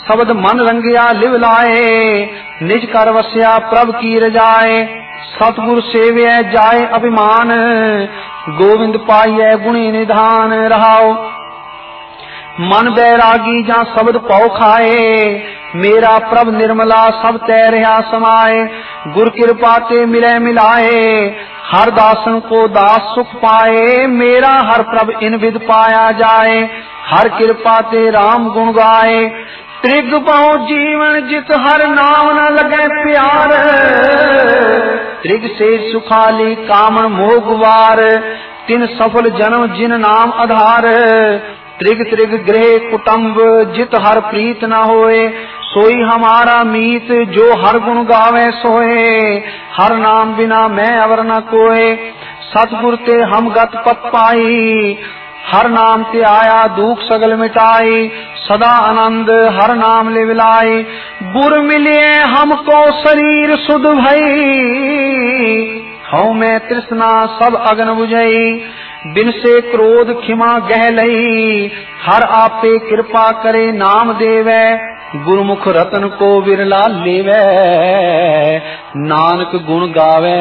शब्द मन रंगिया लिव लाए, निज कर वस्या प्रभ की रजाए। सतगुर सेव्य जाए अभिमान, गोविंद पाइय गुणी निधान। रहाओ मन बैरागी जा शब्द पौ खाए, मेरा प्रभ निर्मला सब तै रहा समाए। गुर कृपा ते मिले मिलाए, हर दासन को दास सुख पाए। मेरा हर प्रभ इन विद पाया जाए, हर कृपा ते राम गुण गाए। त्रिग पाओ जीवन जित हर नाम न लगे प्यार, त्रिग से सुखाली कामन मोह गुवार। तिन सफल जन्म जिन नाम आधार, त्रिग त्रिग गृह कुटुंब जित हर प्रीत न होए। सोई हमारा मीत जो हर गुण गावे सोए, हर नाम बिना मैं अवर न कोए। सतगुर ते हम गत पत पाई, हर नाम ते आया दुख सगल मिटाई। सदा आनंद हर नाम ले विलाई, गुर मिलिए हमको शरीर सुध भई। हऊँ मैं तृष्णा सब अगन बुझई, बिन से क्रोध खिमा गह लई। हर आपे कृपा करे नाम देवै, गुरमुख रतन को विरला लेवै। नानक गुण गावे